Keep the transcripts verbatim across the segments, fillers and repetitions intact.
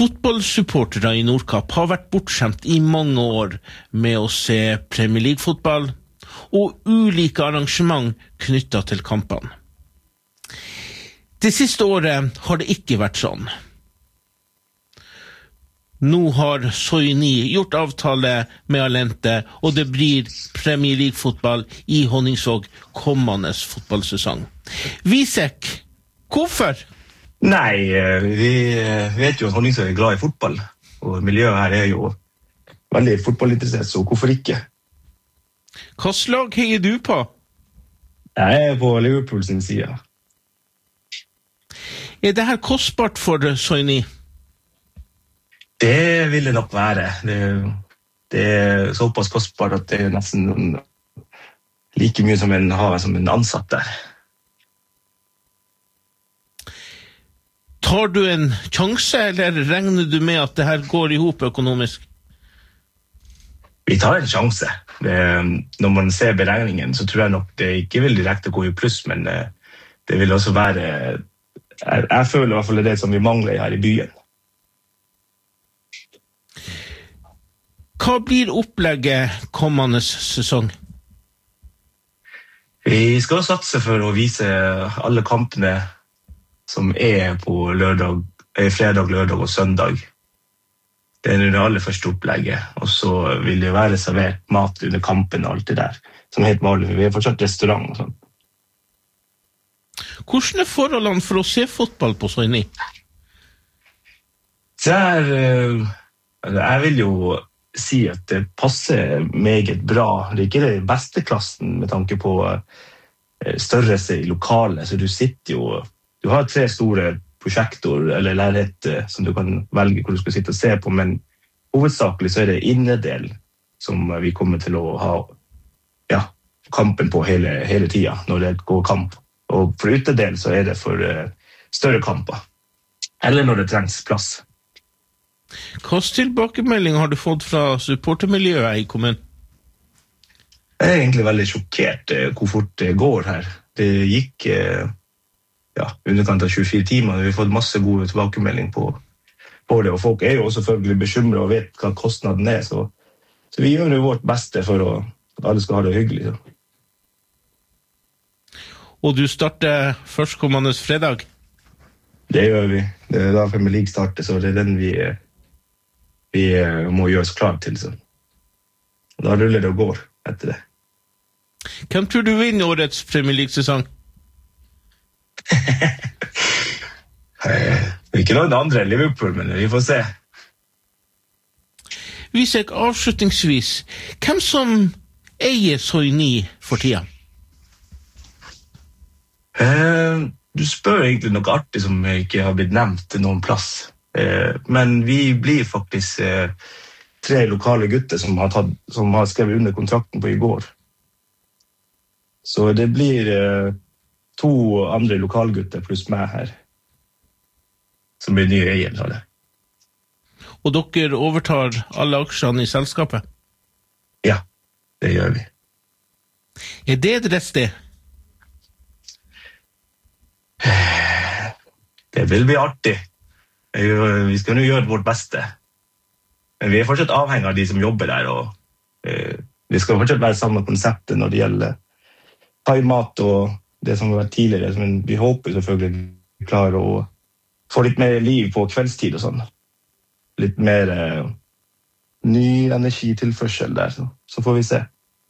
Fotballsupportere i Nordkapp har vært bortskjemt i mange år med å se Premier League-fotball og ulike arrangement knyttet til kampene. Det siste året har det ikke vært sånn. Nå har Soini gjort avtale med Alente, og det blir Premier League-fotball i Honningsvåg kommende fotballsesong. Visek, hvorfor? Nei, vi vet jo at Honningsvåg er glad i fotball, og miljøet her er jo veldig fotballinteressert, så hvorfor ikke? Hva slag heier du på? Jeg er på Liverpool sin side. Er det her kostbart for Soini? Det vil det nok være. Det, det er såpass kostbart at det er nesten like mye som en har som en ansatt der. Tar du en sjanse, eller regner du med at det her går ihop økonomisk? Vi tar en sjanse. Det, når man ser beregningen, så tror jeg nok det ikke vil direkte gå i pluss, men det vil også være... Jeg, jeg føler i hvert fall det som vi mangler her i byen. Hva blir opplegget kommende sesong? Vi skal satse for å vise alle kampene som er på lørdag, fredag, lørdag og søndag. Det er det aller første opplegget, og så vil det være servert mat under kampen og alt det der, som er helt vanlig, for vi er fortsatt restaurant og sånn. Hvordan er forholdene for å se fotball på Soini? Så er, jeg vil jo si at det passer meget bra. Det er ikke det beste klassen med tanke på størrelse i lokalet, så du sitter jo, du har tre store prosjektor eller lærhet som du kan velge hvor du skal sitte og se på, men hovedsakelig så er det innedel som vi kommer til å ha ja, kampen på hele, hele tiden når det går kamp. Og for utedel så er det for uh, større kamper, eller når det trengs plass. Hva tilbakemelding har du fått fra supportermiljøet i kommunen? Jeg er egentlig veldig sjokkert uh, hvor fort det går her. Det gikk uh, ja, underkant av tjuefire timer, og vi har fått masse gode tilbakemelding på, på det, og folk er jo også selvfølgelig bekymret og vet hva kostnaden er, så, så vi gjør jo vårt beste for å, at alle skal ha det hyggelig. Så. Og du starter førstkommende fredag? Det gjør vi. Det er da Premier League starter, så det er den vi, vi må gjøre oss klar til. Så. Da ruller det og går etter det. Hvem tror du vinner årets Premier League-sesong? Ikke noen andre enn Liverpool, men vi får se. Visek, avslutningsvis, hvem som eier Soini for tida? Uh, du spør egentlig noe artig som ikke har blitt nevnt til noen plass. Uh, men vi blir faktisk uh, tre lokale gutter som har, tatt, som har skrevet under kontrakten på i går. Så det blir uh, to andre lokalgutter pluss meg her, som blir nye eier av det. Og dere overtar alle aksjene i selskapet? Ja, det gjør vi. Er det et rett sted? Det vil bli artig. Vi skal nå gjøre vårt beste. Men vi er fortsatt avhengig av de som jobber der, og eh, vi skal fortsatt være samme konseptet når det gjelder thaimat og det som har vært tidligere. Men vi håper selvfølgelig vi klarer å få litt mer liv på kveldstid og sånn. Litt mer eh, ny energitilførsel der, så, så får vi se.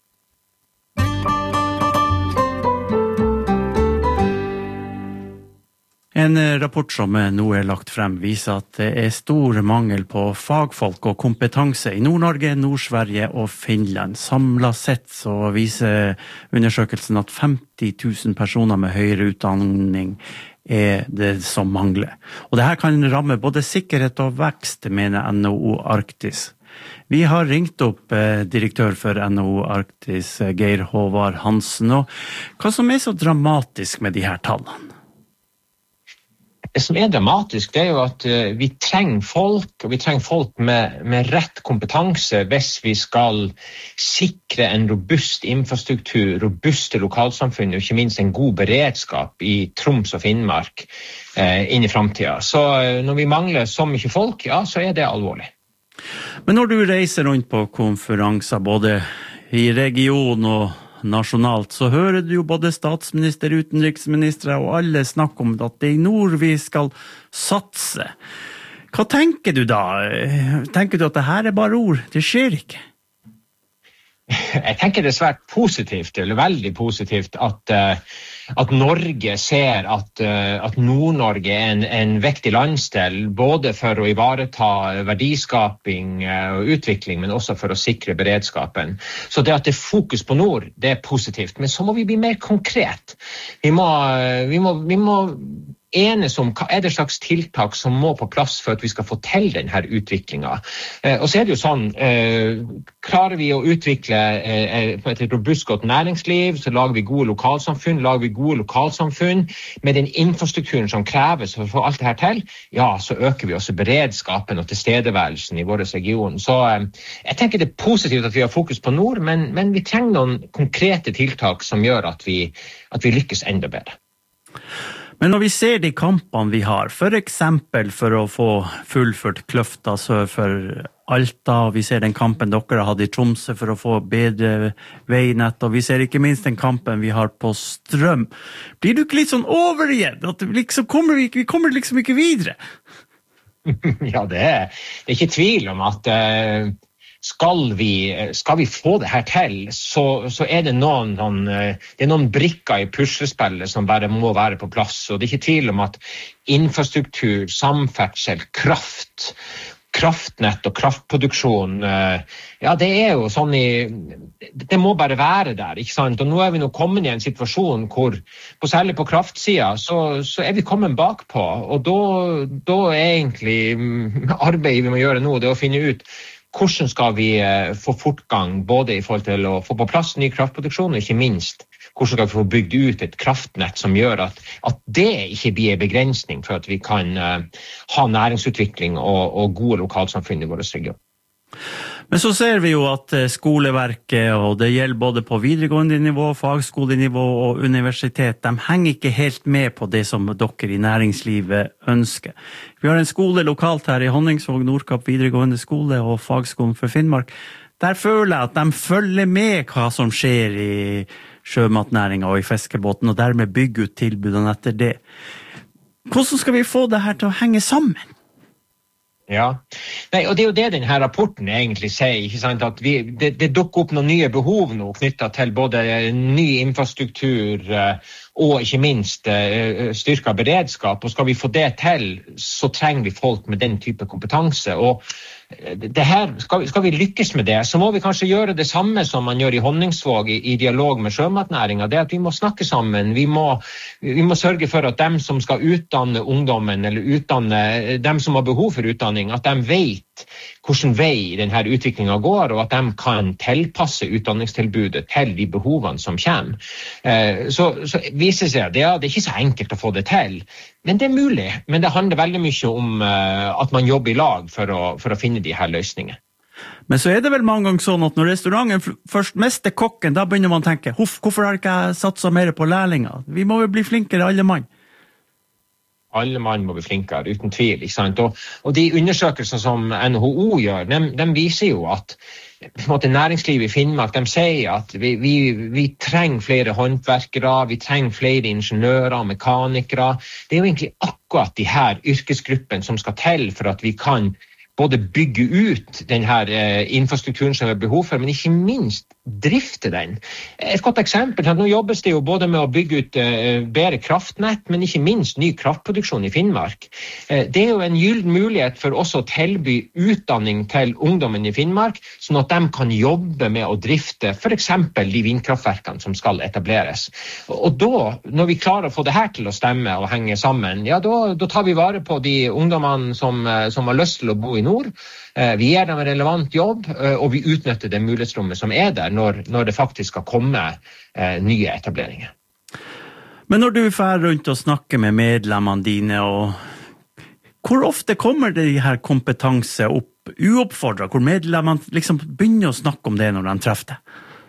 En rapport som nå er lagt frem viser at det er stor mangel på fagfolk og kompetanse i Nord-Norge, Nord-Sverige og Finland. Samlet sett så viser undersøkelsen at femti tusen personer med høyere utdanning er det som mangler. Og det her kan ramme både sikkerhet og vekst, mener N H O Arktis. Vi har ringt opp eh, direktør for N H O Arktis, Geir Håvard Hansen, og hva som er så dramatisk med de her tallene? Det som er dramatisk, det er jo at uh, vi trenger folk, og vi trenger folk med, med rett kompetanse hvis vi skal sikre en robust infrastruktur, robuste lokalsamfunn, og ikke minst en god beredskap i Troms og Finnmark uh, inn i fremtiden. Så uh, når vi mangler så mye folk, ja, så er det alvorlig. Men når du reiser rundt på konferanser, både i region og nasjonalt, så hører du jo både statsminister, utenriksminister og alle snakke om at det er i nord vi skal satse. Hva tenker du da? Tenker du at det her er bare ord? Det skjer ikke? Jeg tenker det er svært positivt, eller veldig positivt, at, at Norge ser at, at Nord-Norge er en, en viktig landsdel, både for å ivareta verdiskaping og utvikling, men også for å sikre beredskapen. Så det at det er fokus på nord, det er positivt, men så må vi bli mer konkret. Vi må, vi må, vi må enes om hva er det slags tiltak som må på plass for at vi skal få til denne utviklingen. Eh, og så er det jo sånn, eh, klarer vi å utvikle eh, et robust godt næringsliv, så lager vi gode lokalsamfunn, lager vi gode lokalsamfunn med den infrastrukturen som kreves for å få alt det her til, ja, så øker vi også beredskapen og tilstedeværelsen i vår region. Så eh, jeg tenker det er positivt at vi har fokus på nord, men, men vi trenger noen konkrete tiltak som gjør at vi, at vi lykkes enda bedre. Men når vi ser de kampene vi har, for eksempel for å få fullført Kløfta sør for Alta, vi ser den kampen dere har hatt i Tromsø for å få bedre veinett, og vi ser ikke minst den kampen vi har på strøm. Blir du ikke litt sånn over igjen? At liksom kommer vi, vi kommer liksom ikke videre? Ja, det er, det er ikke tvil om at uh, skal, vi, skal vi få det her til, så, så er det noen, noen, det er noen brikker i puslespillet som bare må være på plass. Og det er ikke tvil om at infrastruktur, samferdsel, kraft, kraftnett og kraftproduksjon, ja, det er jo sånn i, det må bare være der, ikke sant? Og nå er vi nå kommet i en situasjon hvor, på, særlig på kraftsiden, så, så er vi kommet bakpå, og da, da er egentlig arbeidet vi må gjøre nå, det er å finne ut hvordan skal vi få fortgang, både i forhold til å få på plass ny kraftproduksjon, og ikke minst hvordan skal vi få bygd ut et kraftnett som gjør at, at det ikke blir en begrensning for at vi kan uh, ha næringsutvikling og, og gode lokalsamfunn i vår region. Men så ser vi jo at skoleverket, og det gjelder både på videregående nivå, fagskolenivå og universitet, de henger ikke helt med på det som dere i næringslivet ønsker. Vi har en skole lokalt her i Honningsvåg, Nordkapp videregående skole og fagskolen for Finnmark. Der føler jeg at de følger med hva som skjer i sjømatnæringen og i fiskebåten, og dermed bygger ut tilbudene etter det. Hvordan skal vi få det her til å henge sammen? Ja, Nei, og det er jo det denne rapporten egentlig sier, ikke sant? At vi, det, det dukker opp noen nye behov nå knyttet til både ny infrastruktur og ikke minst styrket beredskap, og skal vi få det til, så trenger vi folk med den type kompetanse, og det her, skal, vi, skal vi lykkes med det, så må vi kanskje gjøre det samme som man gjør i Honningsvåg i, i dialog med sjømatnæringen. Det er at vi må snakke sammen, vi må, vi må sørge for at dem som skal utdanne ungdommen, eller utdanne dem som har behov for utdanning, at de vet hvordan vei denne utviklingen går, og at de kan tilpasse utdanningstilbudet til de behovene som kommer. Så, så viser det seg at det, ja, det er ikke så enkelt å få det til, men det er mulig. Men det handler veldig mye om at man jobber i lag for å, for å finne de her løsningene. Men så er det vel mange ganger sånn at når restauranten først mister kokken, da begynner man å tenke, Huff, hvorfor har ikke jeg satset mer på lærlinger? Vi må jo bli flinkere, alle mann. Alle mann må bli flinkere, uten tvil, ikke sant? Og, og de undersøkelser som N H O gjør, de, de viser jo at på en måte, næringslivet i Finnmark, de sier at vi, vi, vi trenger flere håndverkere, vi trenger flere ingeniører og mekanikere. Det er jo egentlig akkurat de her yrkesgruppene som skal til for at vi kan både bygge ut den her eh, infrastrukturen som vi har behov for, men ikke minst drifte den. Et godt eksempel, nå jobbes det jo både med å bygge ut eh, bedre kraftnett, men ikke minst ny kraftproduksjon i Finnmark. Eh, det er jo en gyllen mulighet for oss å tilby utdanning til ungdommen i Finnmark, sånn at de kan jobbe med å drifte for eksempel de vindkraftverkene som skal etableres. Og da, når vi klarer å få det her til å stemme og henge sammen, ja, da, da tar vi vare på de ungdommene som, som har lyst til å bo i nord. Vi gir dem en relevant jobb, og vi utnytter det mulighetsrommet som er der når, når det faktisk skal komme eh, nye etableringer. Men når du fer rundt og snakker med medlemmene dine, og hvor ofte kommer det her kompetanse opp uoppfordret, hvor medlemmene liksom begynner å snakke om det når de treffer det?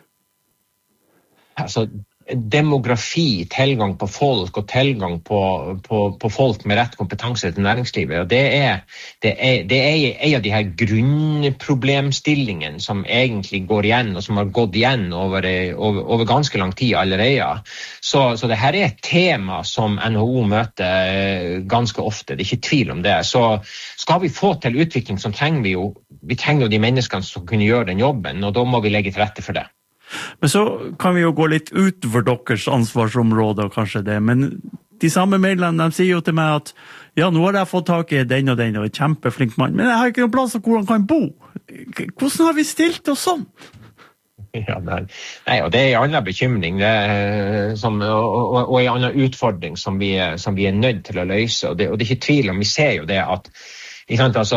Altså, demografi, tilgang på folk og tilgang på, på, på folk med rett kompetanse til næringslivet, og det er, det er, det er en av de her grunnproblemstillingene som egentlig går igjen, og som har gått igjen over, over, over ganske lang tid allerede. Så, så det her er et tema som N H O møter ganske ofte, det er ikke tvil om det. Så skal vi få til utvikling, så trenger vi jo, vi trenger jo de menneskene som kunne gjøre den jobben, og da må vi legge til rette for det. Men så kan vi jo gå litt utover deres ansvarsområde, kanskje det, men de samme medlemmene, de sier jo til meg at ja, nå har jeg fått tak i den og den, og en kjempeflink mann, men jeg har ikke noen plass hvor han kan bo. Hvordan har vi stilt oss sånn? Ja, nei, nei, og det er en annen bekymring, det er, som, og, og, og en annen utfordring som vi, som vi er nødt til å løse, og det, og det er ikke tvil om, vi ser jo det at altså,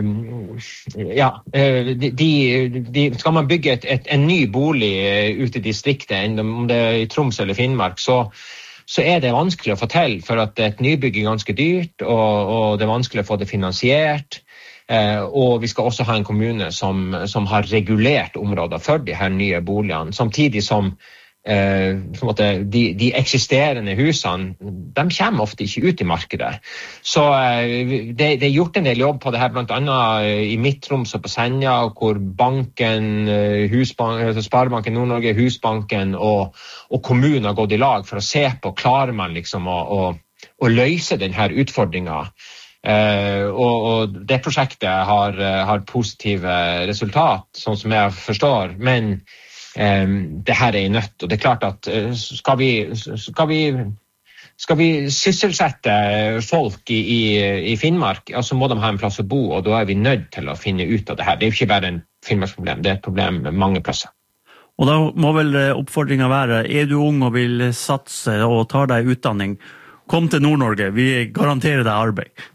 ja, de, de, skal man bygge et, et, en ny bolig ute i distriktet, om det er i Troms eller Finnmark, så, så er det vanskelig å få til, for at et nybygg er ganske dyrt, og, og det er vanskelig å få det finansiert, eh, og vi skal også ha en kommune som, som har regulert områder for de her nye boligene, samtidig som Eh, de, de eksisterende husene, de kommer ofte ikke ut i markedet. Så eh, det, det er gjort en del jobb på det her, blant annet i Midt-Troms og på Senja, hvor banken, Husbank, Sparebanken Nord-Norge, Husbanken og, og kommunen har gått i lag for å se på, klarer man liksom å, å, å løse denne utfordringen. Eh, og, og det prosjektet har, har positive resultat, sånn som jeg forstår, men Um, det her er i nødt, og det er klart at uh, skal, vi, skal, vi, skal vi sysselsette folk i, i, i Finnmark, ja, så må de ha en plass å bo, og da er vi nødt til å finne ut av det her. Det er jo ikke bare en Finnmarksproblem, det er et problem med mange plasser. Og da må vel oppfordringen være, er du ung og vil satse og ta deg utdanning, kom til Nord-Norge, vi garanterer deg arbeid.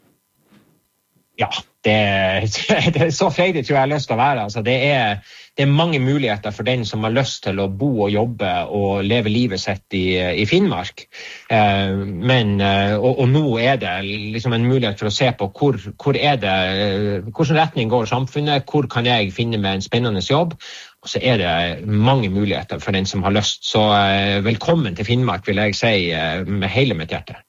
Ja, det, det er så freidig tror jeg jeg har lyst til å være. Altså, det er Det er mange muligheter for den som har lyst til å bo og jobbe og leve livet sitt i, i Finnmark. Eh, men, og, og nå er det liksom en mulighet for å se på hvor, hvor er det, hvordan retning går samfunnet, hvor kan jeg finne meg en spennende jobb. Og så er det mange muligheter for den som har lyst. Så eh, velkommen til Finnmark, vil jeg si eh, med hele mitt hjerte.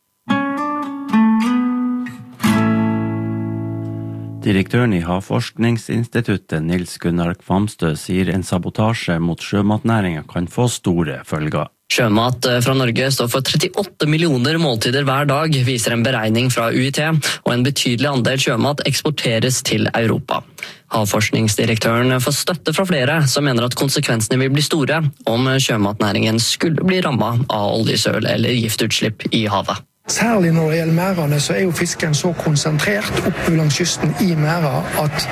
Direktøren i Havforskningsinstituttet, Nils Gunnar Kvamstø, sier en sabotasje mot sjømatnæringen kan få store følger. Sjømat fra Norge står for trettiåtte millioner måltider hver dag, viser en beregning fra U I T, og en betydelig andel sjømat eksporteres til Europa. Havforskningsdirektøren får støtte fra flere som mener at konsekvensene vil bli store om sjømatnæringen skulle bli rammet av oljesøl eller giftutslipp i havet. Særlig når det gjelder mærene, så er jo fisken så konsentrert oppe langs kysten i mæra at,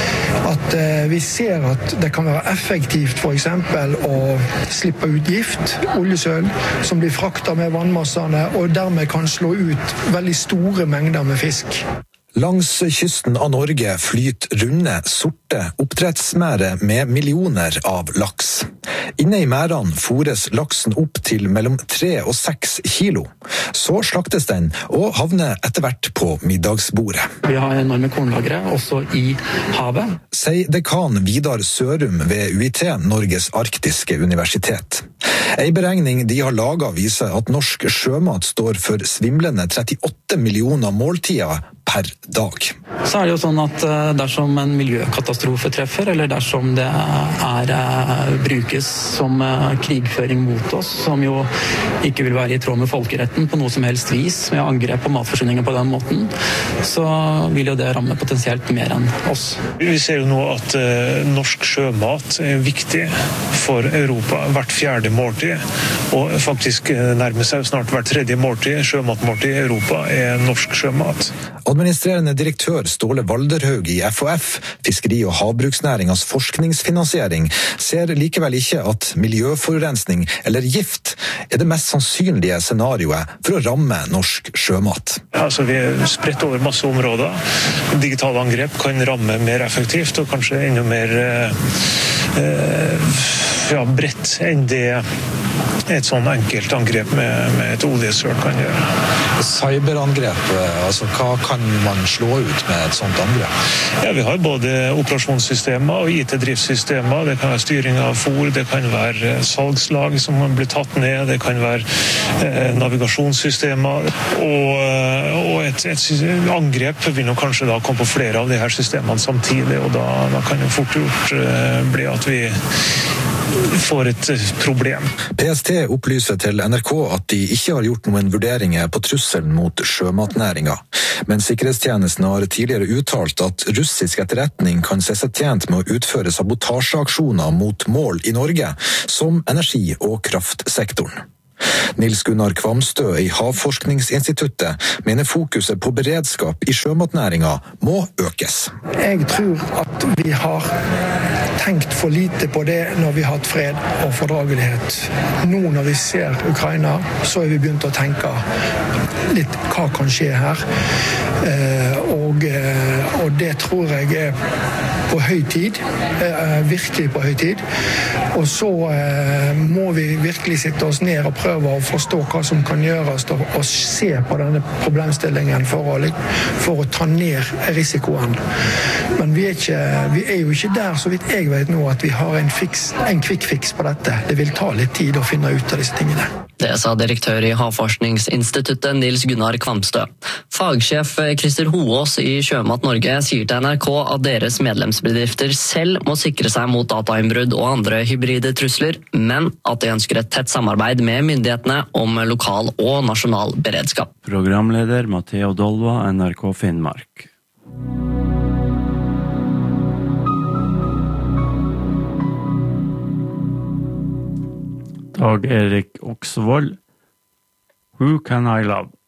at eh, vi ser at det kan være effektivt for eksempel å slippe ut gift, oljesøl, som blir fraktet med vannmassene, og dermed kan slå ut veldig store mengder med fisk. Langs kysten av Norge flyter runde, sorte oppdrettsmære med millioner av laks. Inne i mærene fôres laksen opp til mellom tre og seks kilo. Så slaktes den og havner etter hvert på middagsbordet. Vi har enorme kornlagre også i havet. Sier dekan Vidar Sørum ved U I T, Norges arktiske universitet. En beregning de har laget viser at norsk sjømat står for svimlende trettiåtte millioner måltider per dag. Så er det jo sånn at dersom en miljøkatastrofe treffer, eller dersom det er, brukes som krigføring mot oss, som jo ikke vil være i tråd med folkeretten på noe som helst vis, med angrep på matforsyningen på den måten, så vil jo det ramme potensielt mer enn oss. Vi ser jo nå at uh, norsk sjømat er viktig for Europa, hvert fjerde måltid, og faktisk nærmer seg snart hvert tredje måltid, sjømatmåltid i Europa er norsk sjømat. Administrerende direktør Ståle Valderhaug i F H F, Fiskeri- og havbruksnæringens forskningsfinansiering, ser likevel ikke at miljøforurensning eller gift er det mest sannsynlige scenarioet for å ramme norsk sjømat. Altså, vi er spredt over masse områder. Digitale angrep kan ramme mer effektivt og kanskje enda mer eh, ja, bredt enn det et sånn enkelt angrep med, med et oljesøl kan gjøre. Cyberangrep, altså hva kan man slå ut med et sånt angrep? Ja, vi har både operasjonssystemer og I T-driftssystemer. Det kan være styring av fôr, det kan være salgslag som blir tatt ned, det kan være eh, navigasjonssystemer. Og, og et, et angrep vil nok kanskje da komme på flere av de her systemene samtidig, og da, da kan det fort gjort eh, bli at vi får et problem. P S T opplyser til N R K at de ikke har gjort noen vurderinger på trusselen mot sjømatnæringa, men sikkerhetstjenesten har tidligere uttalt at russisk etterretning kan se seg tjent med å utføre sabotasjeaksjoner mot mål i Norge, som energi- og kraftsektoren. Nils Gunnar Kvamstø i Havforskningsinstituttet mener fokuset på beredskap i sjømatnæringa må økes. Jeg tror at vi har tenkt for lite på det når vi har hatt fred og fordragelighet. Nå når vi ser Ukraina, så er vi begynt å tenke litt hva kan skje her. Og, og det tror jeg er på høy tid, virkelig på høy tid. Og så må vi virkelig sitte oss ned og prøve å forstå hva som kan gjøres, og se på denne problemstillingen for å, for å ta ned risikoen. Men vi er, ikke, vi er jo ikke der, så vidt jeg vet nå, at vi har en, fiks, en quick fix på dette. Det vil ta litt tid å finne ut av disse tingene. Det sa direktør i Havforskningsinstituttet Nils Gunnar Kvamstø. Fagsjef Christer Hoås i Sjømat Norge sier til N R K at deres medlemsbedrifter selv må sikre seg mot datainnbrudd og andre hybride trusler, men at de ønsker et tett samarbeid med myndighetene om lokal og nasjonal beredskap. Programleder Matteo Dolva, N R K Finnmark. Dag Erik Oksvold, Who Can I Love?